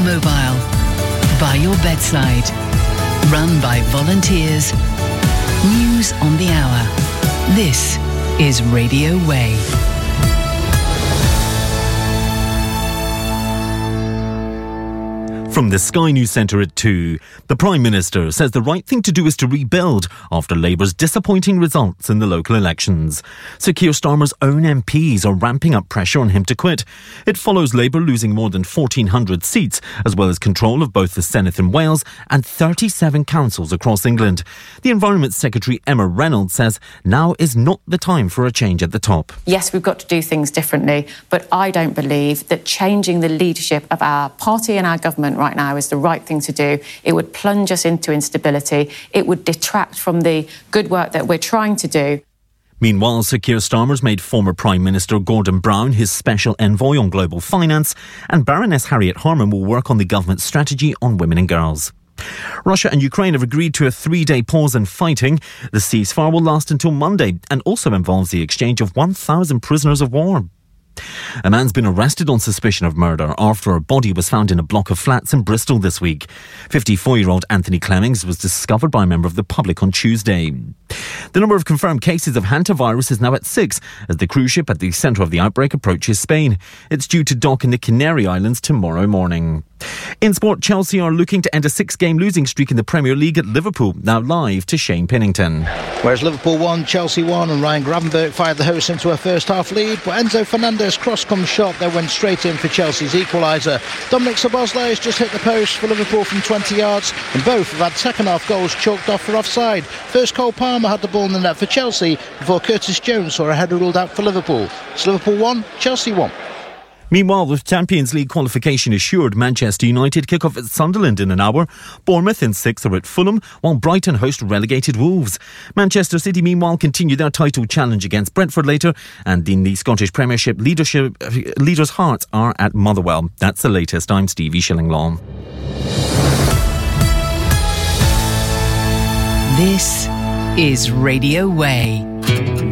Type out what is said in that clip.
mobile, by your bedside, run by volunteers. News on the hour. This is Radio Way. From the Sky News Centre at 2, the Prime Minister says the right thing to do is to rebuild after Labour's disappointing results in the local elections. Sir Keir Starmer's own MPs are ramping up pressure on him to quit. It follows Labour losing more than 1,400 seats, as well as control of both the Senedd in Wales and 37 councils across England. The Environment Secretary Emma Reynolds says now is not the time for a change at the top. Yes, we've got to do things differently, but I don't believe that changing the leadership of our party and our government right now is the right thing to do. It would plunge us into instability. It would detract from the good work that we're trying to do. Meanwhile, Sir Keir Starmer's made former Prime Minister Gordon Brown his special envoy on global finance, and Baroness Harriet Harman will work on the government's strategy on women and girls. Russia and Ukraine have agreed to a 3-day pause in fighting. The ceasefire will last until Monday and also involves the exchange of 1,000 prisoners of war. A man's been arrested on suspicion of murder after a body was found in a block of flats in Bristol this week. 54-year-old Anthony Clemmings was discovered by a member of the public on Tuesday. The number of confirmed cases of hantavirus is now at 6 as the cruise ship at the centre of the outbreak approaches Spain. It's due to dock in the Canary Islands tomorrow morning. In sport, Chelsea are looking to end a 6-game losing streak in the Premier League at Liverpool. Now live to Shane Pennington. Whereas Liverpool won, Chelsea won, and Ryan Gravenberch fired the hosts into a first-half lead, but Enzo Fernandez cross comes shot, then went straight in for Chelsea's equaliser. Dominic Szoboszlai has just hit the post for Liverpool from 20 yards, and both have had second-half goals chalked off for offside. First, Cole Palmer had the ball in the net for Chelsea, before Curtis Jones saw a header ruled out for Liverpool. It's Liverpool 1, Chelsea 1. Meanwhile, with Champions League qualification assured, Manchester United kick off at Sunderland in an hour. Bournemouth in 6th are at Fulham, while Brighton host relegated Wolves. Manchester City, meanwhile, continue their title challenge against Brentford later, and in the Scottish Premiership, leaders' hearts are at Motherwell. That's the latest. I'm Stevie Shillinglaw. This is Radio Way.